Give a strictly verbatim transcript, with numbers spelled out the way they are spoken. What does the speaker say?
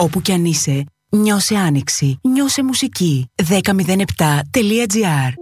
Όπου κι αν είσαι, νιώσε άνοιξη, νιώσε μουσική. δέκα μηδέν επτά τελεία τζι άρ.